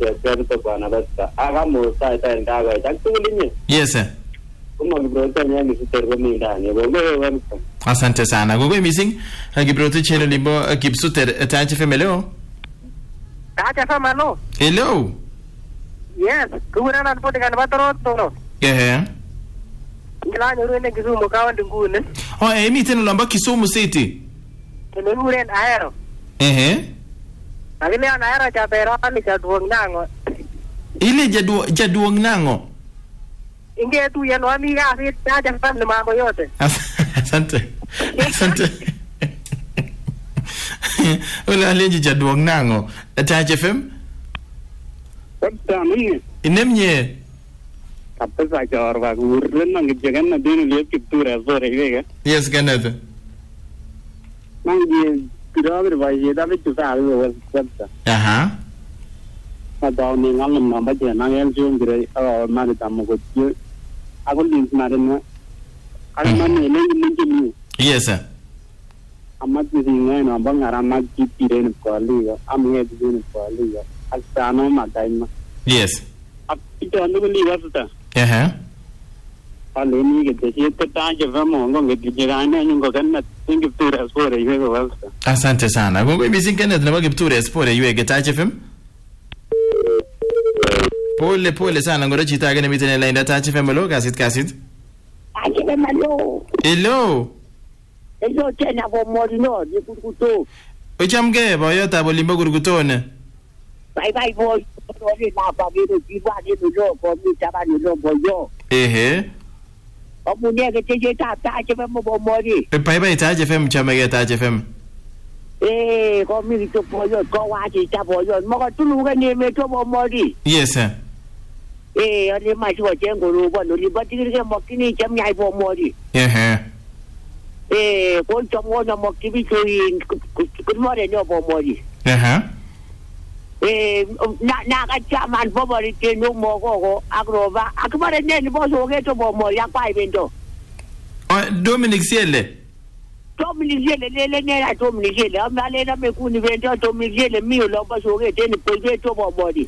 Kerto bwana basta. Agamo sai ndaga takuli. Yes sir. Kuma Kibroto nyani sitergo mindani. Welcome. Asante sana. Gogo missing Kibroto chelo limbo Kipsuter Tachi Femelo. Tachi Femelo. Hello. Yes, kuburan an podi kan batorot no. Ngila nyuru ne Kisumu kaunti ngune. Oh, miten lamba Kisumu City. Kene nguren Ahero. Lakini ana Ahero cha Peroni cha Duong Nango. Ile Jaduong Nango. Inge tu yan wami kasi Tachi FM mambo yote. Asante. Asante. Wala alenji Jaduong Nango. Tachi FM? Tami. Inemye. Kapasa jorwa urlen nang jagan na din liep Kiptura sore wega. Yes, Kenneth. Mangi kiraber vai da vitu sa wasa. Aha. Ada ni ngalam na baje na ngel jum dire ma da mo ko ti agol din na den alman ne ni. Yes sir. Amat ni na bangara ma ki tire ko liga amge din ko liga asano ma daima. Yes. Itu anu ni wasa. Ale ni ke desi Tachi FM ngo ngejirana nyingo kana Kiptura sore wega wasa. Asante sana. Gogo missing Kenneth na Kiptura sport yeye Tachi FM. Pole sana ngoro chita gane mitene line Tachi FM lo kasit. Tachi FM lo. Hello. Hello tena bo modino di kuto. Ochamge boyo ta bolimbo gurgutone. Bye boy. Ori na ba biru jiwa ni lo ko mi chaba ni lo boyo. Omunye ke teje Tachi FM bo mori. Bye Tachi FM chamege Tachi FM. Ko mi to boyo ko wa ji ta boyo mo ko tulu ga ni me to bo mori. Yes sir. Ani ma jo jengo ru bo no li ba ti ke mo kini cham nyai bo mori. Ko chamo na mo ki bi to in ku mo re no bo mori. Na ka chaman bo mori te no mo go agroba akbare ne bo so ge to bo mori akwa ibendo. Dominic Siele. Dominic Siele le ne la Dominic Siele amale na me ku ni vento Dominic Siele mi lo ba so ge te ni pe ge to bo mori.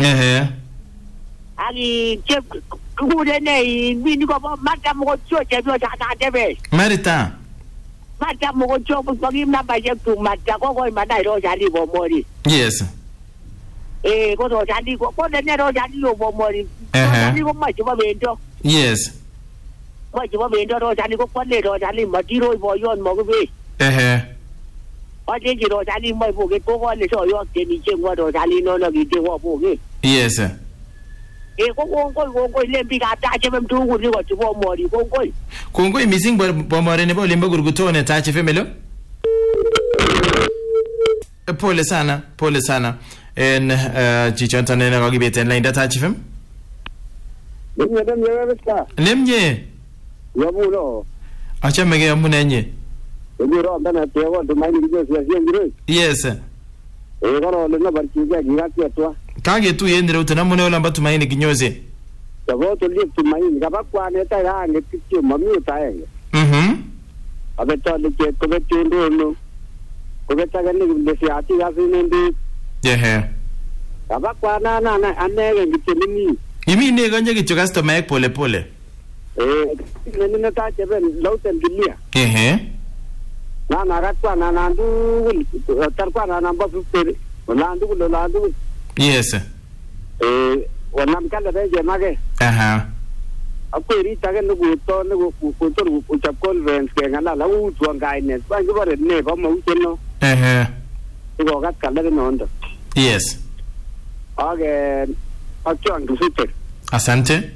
Ali che ku de ne mi ni ko mata mo cho che do ta de be. Marita. Mata mo cho bo gi na ba je tu mata ko ma dai ro ja li bo mori. Yes. Ko ro ja li ko de ne ro ja li bo mori. Ni ko ma ba vento. Yes. Ko ba vento ro ja li ko le ro ja li ma di ro bo yon mo ko be. O de ji ro ja li mo bo ge ko le so yo ke ni che wo ro ja li no gi de wo bo ge. Yes. Ko le bi ga Tachi FM tu ku ni ko tu bo mori ko missing bo mori ne bo limbo gurgutone Tachi FM lo. Pole sana. En chichonta ne na gi beten line Tachi FM. Nemye. Yabulo. Acha mege amunenye. Ro ndana tewa to mai ni je Yes. Ko le na barchi ga gira kwa. Kage tu yendere utanamune wala mbatu maini kinyoze. Tabo to live to maini kaba kwa ne ta ga ne tikyo mami ta ye. Abe to le ke ko be tundo no. Ko be ta ga ne le se ati ga se ne ndi. Kaba kwa na ane ga ngiteni. Imi ne ganje ki chukasto maek pole. Ne ta chebe lauten dilia. Na ga kwa na ndu tar kwa na ba su te. Landu. Yes. Wanam kala beje mage. Akwiri tage no guto no kutor uchap conference ke ngala la u tuangai ne. Ba ngore ne ba mo utono. Ko gat kala no ndo. Yes. Age achuang super. Asante.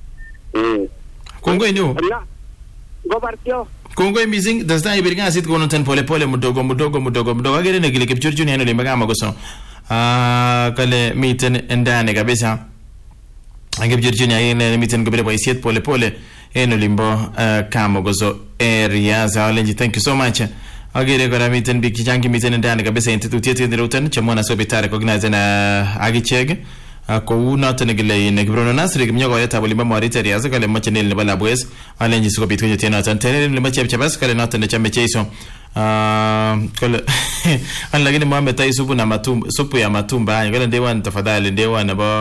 Kongo inu. Go partio. Kongo missing does not ibirga sit kono ten pole mudogo agere ne gile kipchurchu ne no limbaga magoso. Kale miten endane kabisa. Ange Virginia yene miten gabele boisiet pole eno limbo kamo gozo area za Olenji. Thank you so much. Agere kora miten biki jangi miten endane kabisa institute yete roten chamona so bitare cognize na agichege ko unato ne gile ne Bruno Nasri gmnyogo yata bolimba morite area za kale mache ne bala boys Olenji so bitko yete na tan tene le mache chabas kale nato ne chambe cheiso kale an lagini Mohamed tai supu ya matumba ngale ndewa tafadhali ndewa na ba